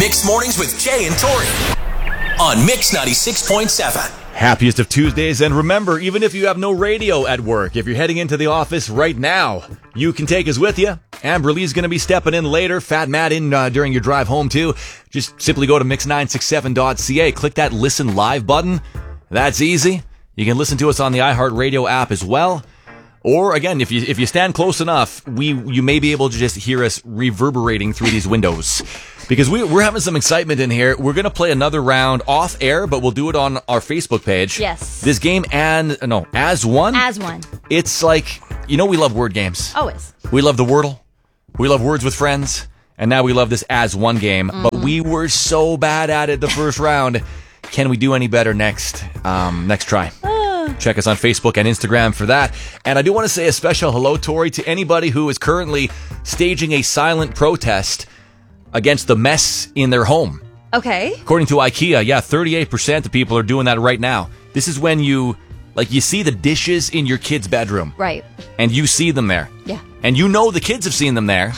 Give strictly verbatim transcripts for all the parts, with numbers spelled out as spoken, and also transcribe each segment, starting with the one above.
Mixed Mornings with Jay and Tori on Mix ninety-six point seven. Happiest of Tuesdays, and remember, even if you have no radio at work, if you're heading into the office right now, you can take us with you. Amber Lee's going to be stepping in later. Fat Matt in uh, during your drive home, too. Just simply go to mix nine six seven dot c a. Click that Listen Live button. That's easy. You can listen to us on the iHeartRadio app as well. Or, again, if you if you stand close enough, we you may be able to just hear us reverberating through these windows. Because we, we're having some excitement in here. We're going to play another round off air, but we'll do it on our Facebook page. Yes. This game, and no, As One. As One. It's like, you know we love word games. Always. We love the Wordle. We love Words with Friends. And now we love this As One game. Mm-hmm. But we were so bad at it the first round. Can we do any better next um, next try? Check us on Facebook and Instagram for that. And I do want to say a special hello, Tori, to anybody who is currently staging a silent protest against the mess in their home. Okay. According to IKEA, yeah, thirty-eight percent of people are doing that right now. This is when you, like, you see the dishes in your kid's bedroom. Right. And you see them there. Yeah. And you know the kids have seen them there.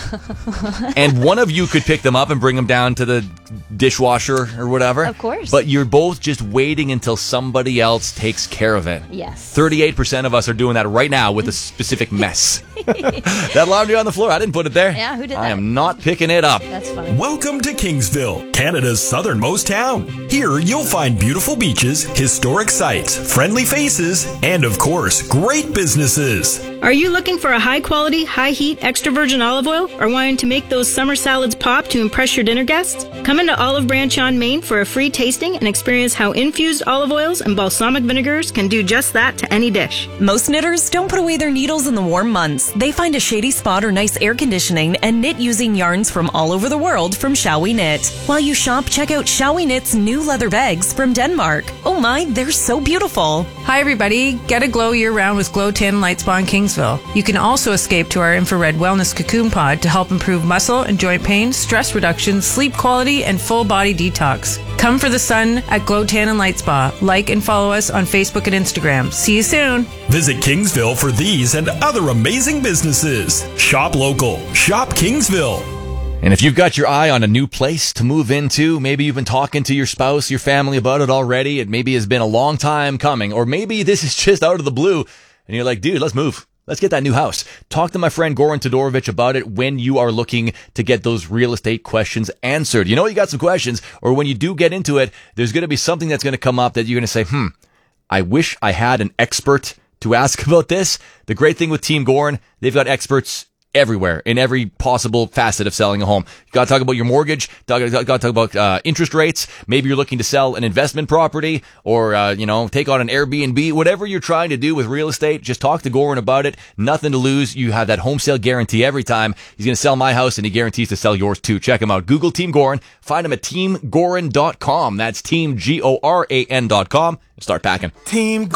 And one of you could pick them up and bring them down to the dishwasher or whatever. Of course. But you're both just waiting until somebody else takes care of it. Yes. thirty-eight percent of us are doing that right now with a specific mess. That laundry on the floor, I didn't put it there. Yeah, who did that? I am not picking it up. That's funny. Welcome to Kingsville, Canada's southernmost town. Here you'll find beautiful beaches, historic sites, friendly faces, and of course, great businesses. Are you looking for a high-quality, high-heat, extra virgin olive oil, or wanting to make those summer salads pop to impress your dinner guests? Come into Olive Branch on Main for a free tasting and experience how infused olive oils and balsamic vinegars can do just that to any dish. Most knitters don't put away their needles in the warm months. They find a shady spot or nice air conditioning and knit using yarns from all over the world from Shall We Knit. While you shop, check out Shall We Knit's new leather bags from Denmark. Oh my, they're so beautiful. Hi everybody, get a glow year-round with Glow Tin Light Spa in Kingsville. You can also escape to our infrared wellness cocoon pod to help improve muscle and joint pain, stress reduction, sleep quality, and full body detox. Come for the sun at Glow Tan and Light Spa. Like and follow us on Facebook and Instagram. See you soon. Visit Kingsville for these and other amazing businesses. Shop local. Shop Kingsville. And if you've got your eye on a new place to move into, maybe you've been talking to your spouse, your family about it already, it maybe has been a long time coming, or maybe this is just out of the blue, and you're like, dude, let's move. Let's get that new house. Talk to my friend Goran Todorovic about it when you are looking to get those real estate questions answered. You know you got some questions, or when you do get into it, there's going to be something that's going to come up that you're going to say, hmm, I wish I had an expert to ask about this. The great thing with Team Goran, they've got experts everywhere in every possible facet of selling a home. You got to talk about your mortgage. Got to talk about uh, interest rates. Maybe you're looking to sell an investment property, or uh, you know, take on an Airbnb. Whatever you're trying to do with real estate, just talk to Goran about it. Nothing to lose. You have that home sale guarantee every time. He's going to sell my house, and he guarantees to sell yours too. Check him out. Google Team Goran. Find him at team goran dot com. That's team G O R A N dot com. Start packing. Team